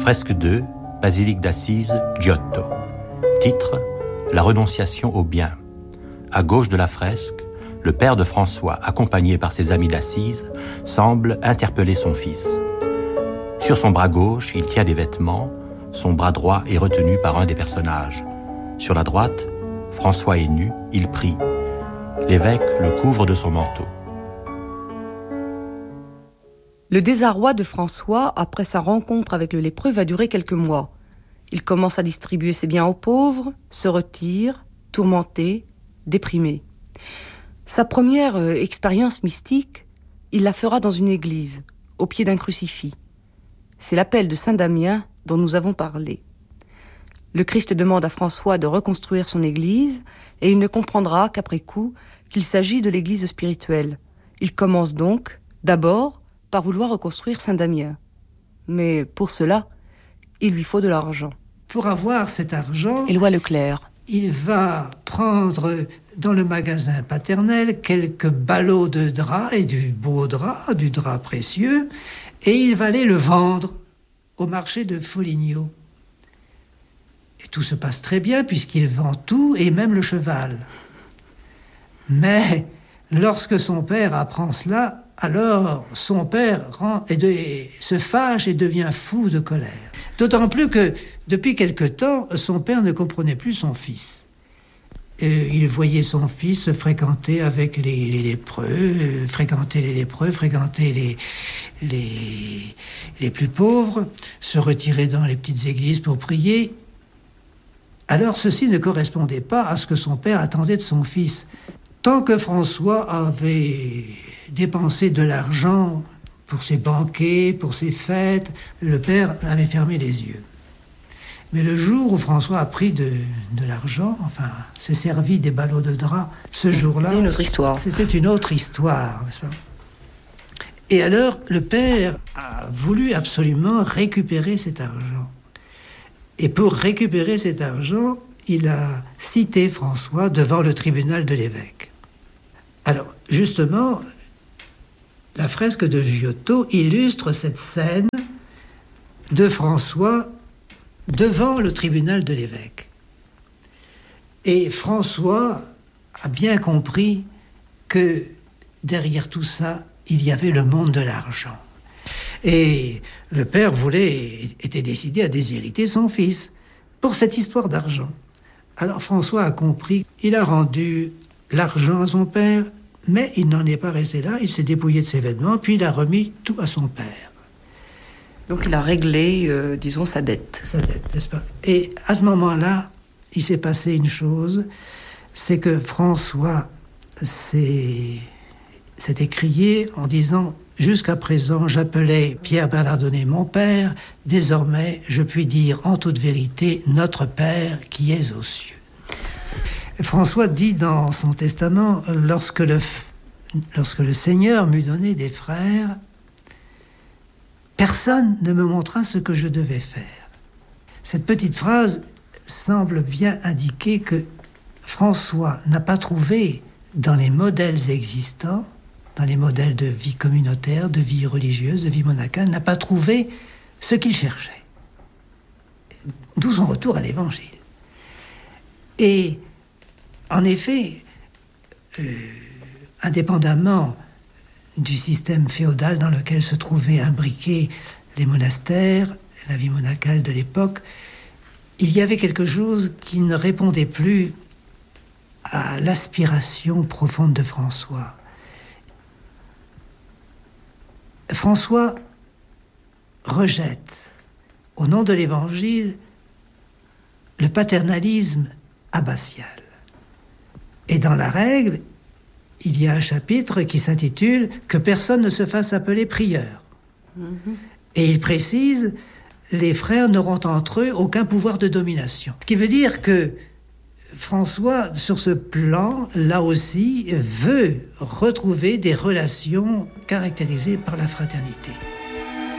Fresque 2, basilique d'Assise, Giotto. Titre, La renonciation au bien. À gauche de la fresque, le père de François, accompagné par ses amis d'Assise, semble interpeller son fils. Sur son bras gauche, il tient des vêtements, son bras droit est retenu par un des personnages. Sur la droite, François est nu, il prie. L'évêque le couvre de son manteau. Le désarroi de François, après sa rencontre avec le lépreux, va durer quelques mois. Il commence à distribuer ses biens aux pauvres, se retire, tourmenté, déprimé. Sa première expérience mystique, il la fera dans une église, au pied d'un crucifix. C'est l'appel de Saint Damien dont nous avons parlé. Le Christ demande à François de reconstruire son église et il ne comprendra qu'après coup qu'il s'agit de l'église spirituelle. Il commence donc, d'abord, par vouloir reconstruire Saint Damien. Mais pour cela, il lui faut de l'argent. Pour avoir cet argent, Éloi Leclerc. Il va prendre dans le magasin paternel quelques ballots de drap et du beau drap, du drap précieux, et il va aller le vendre au marché de Foligno. Et tout se passe très bien puisqu'il vend tout et même le cheval. Mais lorsque son père apprend cela, alors son père se fâche et devient fou de colère. D'autant plus que, depuis quelque temps, son père ne comprenait plus son fils. Il voyait son fils fréquenter avec les lépreux, fréquenter les plus pauvres, se retirer dans les petites églises pour prier. Alors ceci ne correspondait pas à ce que son père attendait de son fils. Tant que François avait dépensé de l'argent pour ses banquets, pour ses fêtes, le père avait fermé les yeux. Mais le jour où François a pris de l'argent, enfin, s'est servi des ballots de drap, ce jour-là... C'était une autre histoire. C'était une autre histoire, n'est-ce pas ? Et alors, le père a voulu absolument récupérer cet argent. Et pour récupérer cet argent, il a cité François devant le tribunal de l'évêque. Alors, justement, la fresque de Giotto illustre cette scène de François devant le tribunal de l'évêque. Et François a bien compris que derrière tout ça, il y avait le monde de l'argent. Et le père était décidé à déshériter son fils pour cette histoire d'argent. Alors François a compris, il a rendu l'argent à son père, mais il n'en est pas resté là, il s'est dépouillé de ses vêtements, puis il a remis tout à son père. Donc il a réglé, sa dette. Sa dette, n'est-ce pas ? Et à ce moment-là, il s'est passé une chose, c'est que François s'est écrié en disant « Jusqu'à présent, j'appelais Pierre Bernardonnet mon père, désormais, je puis dire en toute vérité, notre Père qui est aux cieux. » François dit dans son testament, lorsque le Seigneur m'eut donné des frères, personne ne me montra ce que je devais faire. Cette petite phrase semble bien indiquer que François n'a pas trouvé dans les modèles existants, dans les modèles de vie communautaire, de vie religieuse, de vie monacale, n'a pas trouvé ce qu'il cherchait. D'où son retour à l'Évangile. Et en effet, indépendamment du système féodal dans lequel se trouvaient imbriqués les monastères, la vie monacale de l'époque, il y avait quelque chose qui ne répondait plus à l'aspiration profonde de François. François rejette, au nom de l'Évangile, le paternalisme abbatial. Et dans la règle, il y a un chapitre qui s'intitule « Que personne ne se fasse appeler prieur ». Et il précise « Les frères n'auront entre eux aucun pouvoir de domination ». Ce qui veut dire que François, sur ce plan, là aussi, veut retrouver des relations caractérisées par la fraternité.